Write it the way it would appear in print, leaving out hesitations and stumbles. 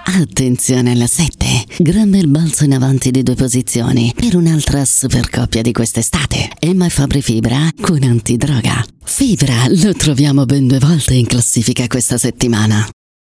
Attenzione alla 7, gran bel balzo in avanti di 2 posizioni per un'altra super coppia di quest'estate. Emma e Fabri Fibra con Antidroga. Fibra lo troviamo ben 2 volte in classifica questa settimana.